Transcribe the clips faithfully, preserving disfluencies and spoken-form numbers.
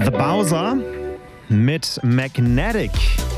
The Bowser mit Magnetic.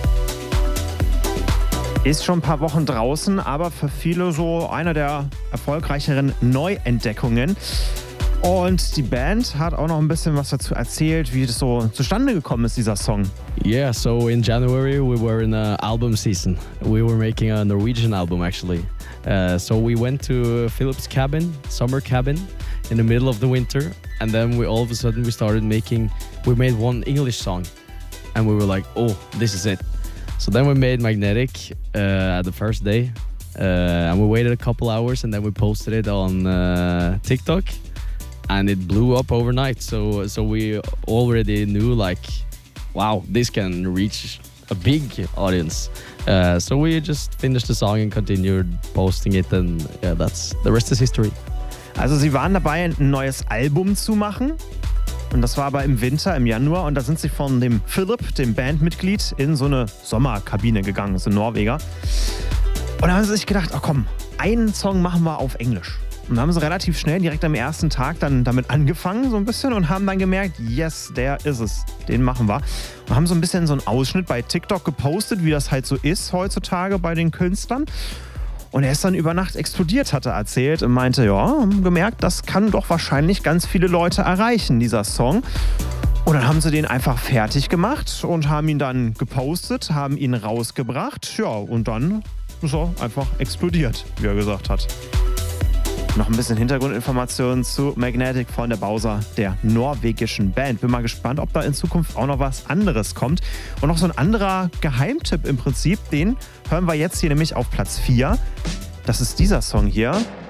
Ist schon ein paar Wochen draußen, aber für viele so einer der erfolgreicheren Neuentdeckungen. Und die Band hat auch noch ein bisschen was dazu erzählt, wie das so zustande gekommen ist, dieser Song. Yeah, so in January we were in an album season. We were making a Norwegian album actually. Uh, so we went to Philip's cabin, summer cabin, in the middle of the winter. And then we all of a sudden we started making, we made one English song. And we were like, oh, this is it. So then we made Magnetic uh, the first day. Uh, and we waited a couple hours and then we posted it on uh, TikTok. And it blew up overnight. So so we already knew like, wow, this can reach a big audience. Uh, so we just finished the song and continued posting it, and yeah, that's the rest is history. Also sie waren dabei, ein neues Album zu machen. Und das war aber im Winter, im Januar. Und da sind sie von dem Philip, dem Bandmitglied, in so eine Sommerkabine gegangen. Das ist ein Norweger. Und da haben sie sich gedacht, ach komm, einen Song machen wir auf Englisch. Und dann haben sie relativ schnell, direkt am ersten Tag, dann damit angefangen so ein bisschen und haben dann gemerkt, yes, der ist es, den machen wir. Und haben so ein bisschen so einen Ausschnitt bei TikTok gepostet, wie das halt so ist heutzutage bei den Künstlern. Und er ist dann über Nacht explodiert, hat er erzählt und meinte, ja, haben gemerkt, das kann doch wahrscheinlich ganz viele Leute erreichen, dieser Song. Und dann haben sie den einfach fertig gemacht und haben ihn dann gepostet, haben ihn rausgebracht. Ja, und dann ist er einfach explodiert, wie er gesagt hat. Noch ein bisschen Hintergrundinformationen zu Magnetic von der Bowser, der norwegischen Band. Bin mal gespannt, ob da in Zukunft auch noch was anderes kommt. Und noch so ein anderer Geheimtipp im Prinzip, den hören wir jetzt hier nämlich auf Platz vier. Das ist dieser Song hier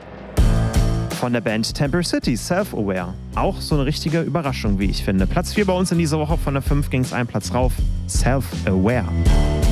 von der Band Temper City, Self-Aware. Auch so eine richtige Überraschung, wie ich finde. Platz vier bei uns in dieser Woche, von der fünf ging es einen Platz rauf, Self-Aware.